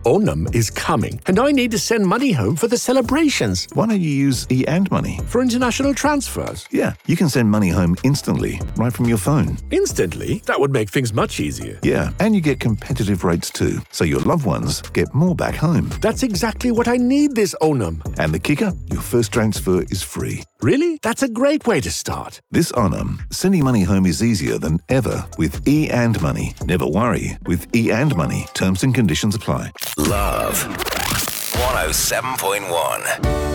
Onam is coming, and I need to send money home for the celebrations. Why don't you use e&money? For international transfers? Yeah, you can send money home instantly, right from your phone. Instantly? That would make things much easier. Yeah, and you get competitive rates too, so your loved ones get more back home. That's exactly what I need this Onam. And the kicker? Your first transfer is free. Really? That's a great way to start. This Onam, sending money home is easier than ever with e&money. Never worry. With e&money, terms and conditions apply. Love 107.1.